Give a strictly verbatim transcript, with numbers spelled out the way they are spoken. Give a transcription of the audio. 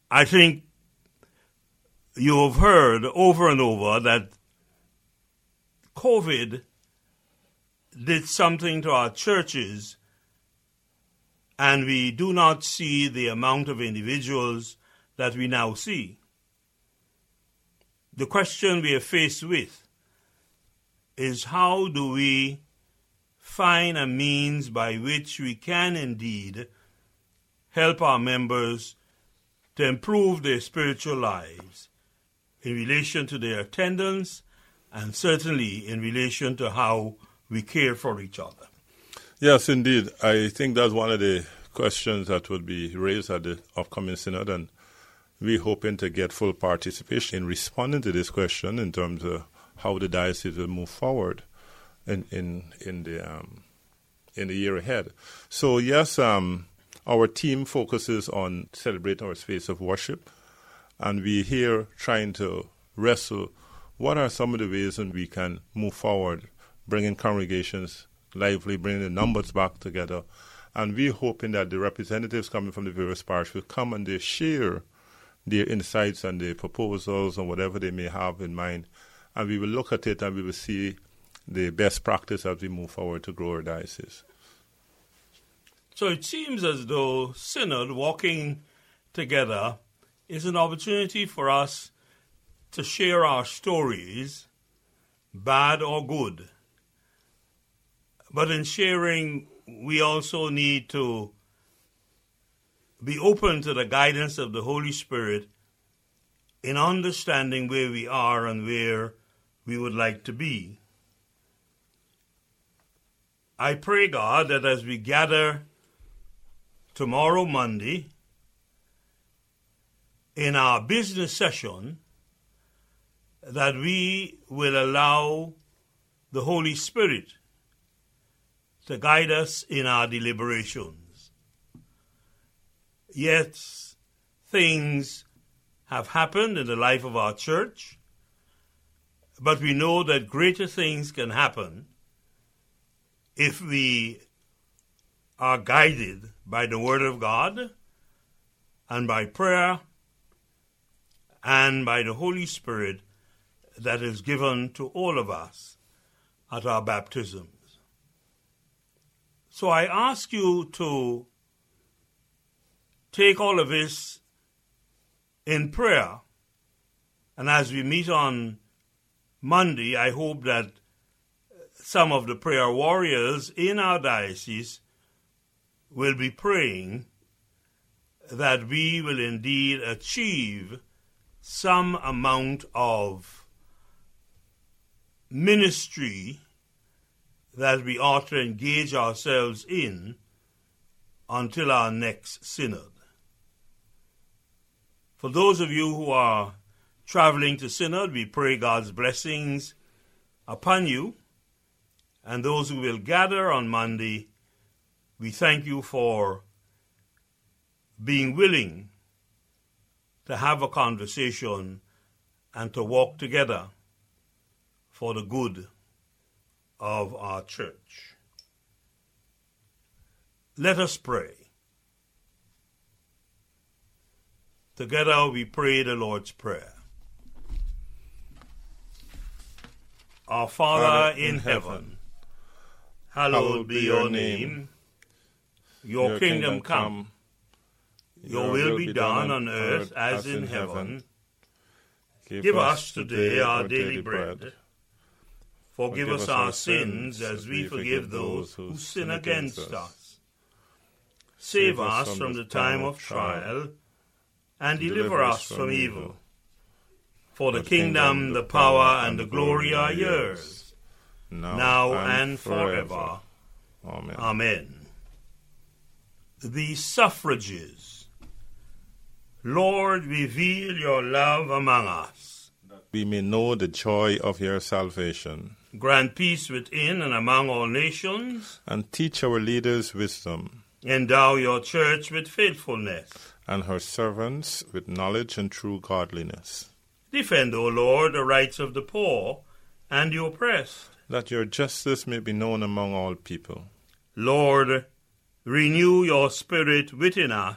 I think you have heard over and over that COVID did something to our churches, and we do not see the amount of individuals that we now see. The question we are faced with is, how do we find a means by which we can indeed help our members to improve their spiritual lives in relation to their attendance and certainly in relation to how we care for each other. Yes, indeed. I think that's one of the questions that would be raised at the upcoming synod, and we're hoping to get full participation in responding to this question in terms of how the diocese will move forward in in, in the um, in the year ahead. So yes, um, our team focuses on celebrating our space of worship, and we're here trying to wrestle what are some of the ways in we can move forward, bringing congregations lively, bringing the numbers back together. And we're hoping that the representatives coming from the various parishes will come and they share their insights and their proposals and whatever they may have in mind. And we will look at it and we will see the best practice as we move forward to grow our diocese. So it seems as though Synod, walking together, is an opportunity for us to share our stories, bad or good. But in sharing, we also need to be open to the guidance of the Holy Spirit in understanding where we are and where we would like to be. I pray, God, that as we gather tomorrow, Monday, in our business session, that we will allow the Holy Spirit to guide us in our deliberations. Yet, things have happened in the life of our church, but we know that greater things can happen if we are guided by the Word of God and by prayer and by the Holy Spirit that is given to all of us at our baptisms. So I ask you to take all of this in prayer, and as we meet on Monday, I hope that some of the prayer warriors in our diocese will be praying that we will indeed achieve some amount of ministry that we ought to engage ourselves in until our next synod. For those of you who are traveling to synod, we pray God's blessings upon you. And those who will gather on Monday, we thank you for being willing to have a conversation and to walk together for the good of our church. Let us pray. Together we pray the Lord's Prayer. Our Father, Father in, in heaven, heaven hallowed be your name. Your, your kingdom, kingdom come. Your, your will be done on earth as in heaven. Give, Give us today our daily bread. Forgive us our sins as we forgive those who sin against us. Save us from the time of trial and deliver us from evil. For the kingdom, the power, and the glory are yours, now and forever. Amen. Amen. The suffrages. Lord, reveal your love among us, that we may know the joy of your salvation. Grant peace within and among all nations, and teach our leaders wisdom. Endow your church with faithfulness, and her servants with knowledge and true godliness. Defend, O Lord, the rights of the poor and the oppressed, that your justice may be known among all people. Lord, renew your spirit within us,